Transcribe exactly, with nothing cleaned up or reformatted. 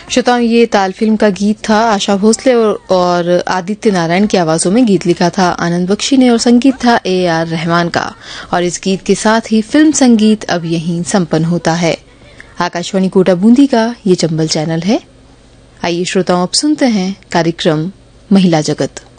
श्रोताओं, ये ताल फिल्म का गीत था। आशा भोसले और, और आदित्य नारायण की आवाजों में गीत लिखा था आनंद बख्शी ने और संगीत था ए आर रहमान का। और इस गीत के साथ ही फिल्म संगीत अब यहीं संपन्न होता है। आकाशवाणी कोटा बूंदी का ये चंबल चैनल है। आइए श्रोताओं, अब सुनते हैं कार्यक्रम महिला जगत।